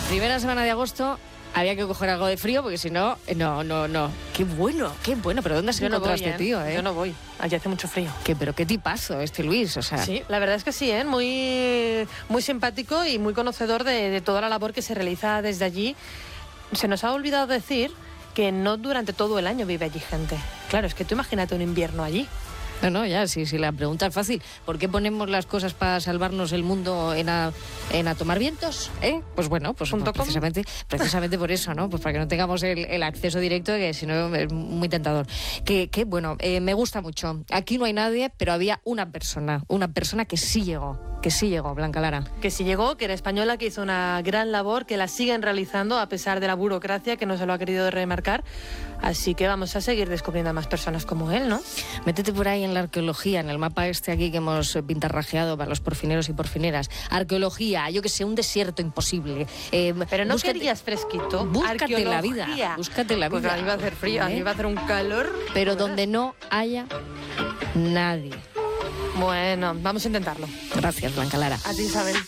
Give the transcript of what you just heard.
Primera semana de agosto. Había que coger algo de frío porque si no, no. Qué bueno. ¿Pero dónde has encontrado este tío, Yo no voy. Allí hace mucho frío. Pero qué tipazo este Luis, o sea. Sí, la verdad es que sí, muy, muy simpático y muy conocedor de toda la labor que se realiza desde allí. Se nos ha olvidado decir que no durante todo el año vive allí gente. Claro, es que tú imagínate un invierno allí. No, ya, sí, la pregunta es fácil. ¿Por qué ponemos las cosas para salvarnos el mundo en a tomar vientos? Pues bueno, pues precisamente por eso, ¿no? Pues para que no tengamos el acceso directo, que si no es muy tentador. Que bueno, me gusta mucho. Aquí no hay nadie, pero había una persona que sí llegó, Blanca Lara. Que sí llegó, que era española, que hizo una gran labor, que la siguen realizando a pesar de la burocracia, que no se lo ha querido remarcar. Así que vamos a seguir descubriendo a más personas como él, ¿no? Métete por ahí en la arqueología, en el mapa aquí que hemos pintarrajeado para los porfineros y porfineras. Arqueología, yo que sé, un desierto imposible. Pero no querías fresquito. Búscate la vida. Pues ahí va a hacer frío, ahí va a hacer un calor. Pero donde no haya nadie. Bueno, vamos a intentarlo. Gracias, Blanca Lara. A ti, Isabel.